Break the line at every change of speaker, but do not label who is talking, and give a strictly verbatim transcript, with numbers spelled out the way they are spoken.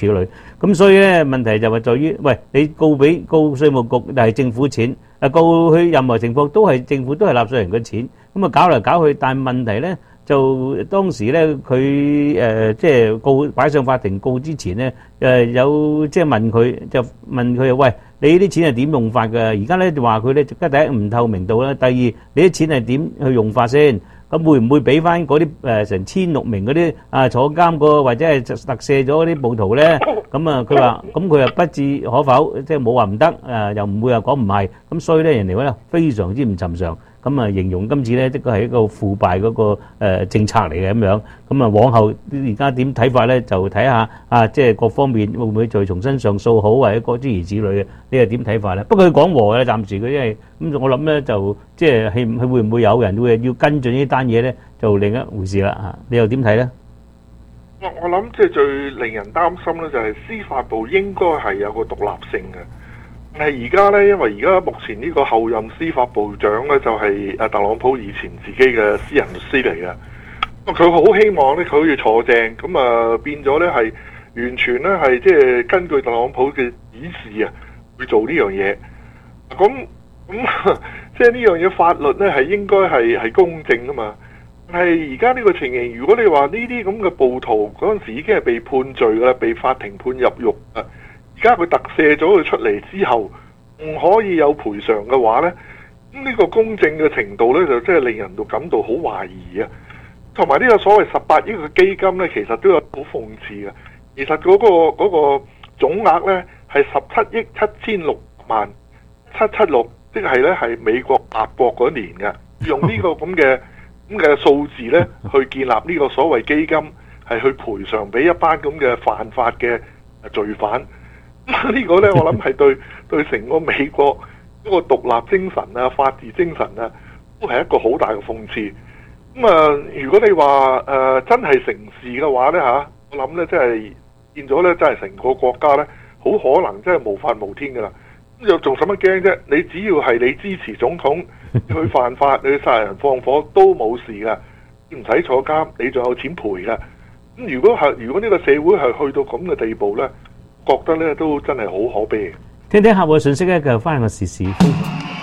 此類。咁所以咧問題就係在於，喂，你告俾告稅務局，但係政府錢，誒告去任何情況都係政府都係納稅人嘅錢，咁啊搞嚟搞去，但係問題咧就當時咧佢誒即係告擺上法庭告之前咧誒有即係問佢就問佢喂，你啲錢係點用法㗎？而家咧就話佢咧第一唔透明度啦，第二你啲錢係點去用法先？咁會唔會俾翻嗰啲誒成千六名嗰啲啊坐監個或者係特赦咗嗰啲暴徒咧？咁啊佢話咁佢又不置可否，即係冇話唔得，誒又唔會話講唔係。咁所以咧人哋話咧非常之唔尋常。咁啊形容今次咧的確係一個腐敗嗰個誒政策嚟嘅咁樣。咁啊往後而家點睇法咧？就睇下啊，即係各方面會唔會再重新上訴好，或者各諸如此類嘅，你又點睇法咧？不過佢講和嘅，暫時佢因為咁我諗咧就即係係係會唔會有人會要跟進呢單嘢咧？就另一回事啦嚇。你又點睇咧？
我我諗即係最令人擔心咧，就係司法部應該係有個獨立性嘅。但係而家咧，因為而家目前呢個後任司法部長咧，就係阿特朗普以前自己嘅私人律師嚟嘅。佢好希望咧，佢可以坐正，咁啊變咗咧係完全咧係即係根據特朗普嘅指示啊去做呢樣嘢。咁咁即係呢樣嘢法律咧係應該係係公正噶嘛。但係而家呢個情形，如果你話呢啲咁嘅暴徒嗰陣時已經係被判罪噶啦，被法庭判入獄啊。而家佢特赦咗佢出嚟之後，唔可以有賠償嘅話呢，咁呢個公正嘅程度呢，就真係令人到感到好懷疑啊！同埋呢個所謂十八億嘅基金呢，其實都有好諷刺嘅。其實嗰、嗰個嗰、嗰個總額呢係十七億七千六百萬七七六，即係呢係美國立國嗰年嘅，用呢個咁嘅咁嘅數字呢去建立呢個所謂基金，係去賠償俾一班咁嘅犯法嘅罪犯。呢個呢，我諗係對對成個美國嗰個獨立精神啊、法治精神啊，都係一個好大嘅諷刺。咁啊，如果你話誒、呃、真係成事嘅話呢，嚇，我諗呢，真係變咗呢，真係成個國家呢，好可能真係無法無天噶啦。咁又仲使乜驚啫？你只要係你支持總統，你去犯法，你去殺人放火都冇事噶，唔使坐監，你仲有錢賠噶。咁如果係如果呢個社會係去到咁嘅地步呢，覺得咧都真係好可悲。
聽聽客戶嘅信息咧，繼續翻個時事。